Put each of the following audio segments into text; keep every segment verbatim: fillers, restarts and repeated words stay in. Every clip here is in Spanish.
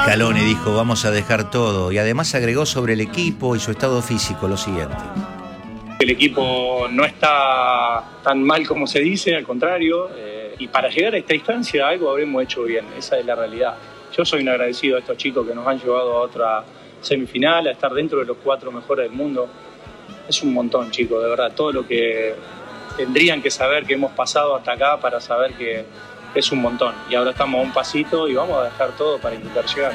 Scaloni dijo, vamos a dejar todo. Y además agregó sobre el equipo y su estado físico lo siguiente. El equipo no está tan mal como se dice, al contrario. Eh, y para llegar a esta instancia algo habremos hecho bien. Esa es la realidad. Yo soy un agradecido a estos chicos que nos han llevado a otra semifinal, a estar dentro de los cuatro mejores del mundo. Es un montón, chicos, de verdad. Todo lo que tendrían que saber que hemos pasado hasta acá para saber que es un montón. Y ahora estamos a un pasito y vamos a dejar todo para intentar llegar.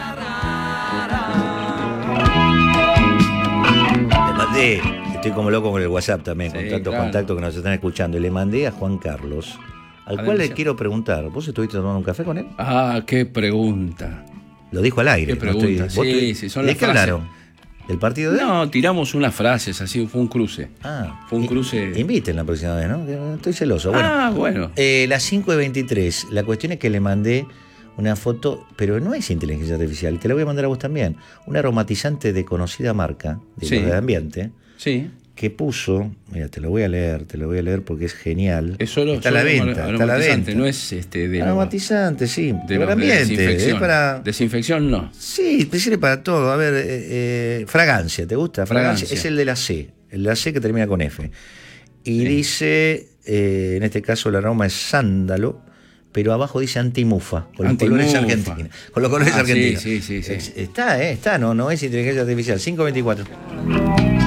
Le mandé, estoy como loco con el WhatsApp también, Sí, con tantos claro. contactos que nos están escuchando. Y le mandé a Juan Carlos, al A cual ver, le sí. quiero preguntar, ¿vos estuviste tomando un café con él? Ah, qué pregunta. Lo dijo al aire. Qué pregunta. No estoy- Sí, vos te- sí, son ¿De las qué frases. hablaron? ¿Del partido de él? No, tiramos unas frases así, fue un cruce. Ah, Fue un i- cruce. Inviten la próxima vez, ¿no? Que Estoy celoso. Bueno, Ah, bueno. eh, las cinco y veintitrés. La cuestión es que le mandé una foto, pero no es inteligencia artificial, te la voy a mandar a vos también. Un aromatizante de conocida marca, de Sí. los de ambiente, Sí. que puso, mira, te lo voy a leer, te lo voy a leer porque es genial. Es solo, está a la solo venta, está a la aromatizante, venta. no es este de lo- Aromatizante, sí, de para los de ambiente, desinfección. es para... Desinfección no. Sí, te sirve para todo. A ver, eh, eh, fragancia, ¿te gusta? Fragancia. Fragancia. Es el de la C, el de la C que termina con F. Y Sí. dice, eh, en este caso el aroma es sándalo, pero abajo dice antimufa, con los colores Antimufa. argentinos. Con los colores Ah, sí, argentinos. sí, sí, sí. Es- Está, eh, está, no, no es inteligencia artificial. cinco veinticuatro.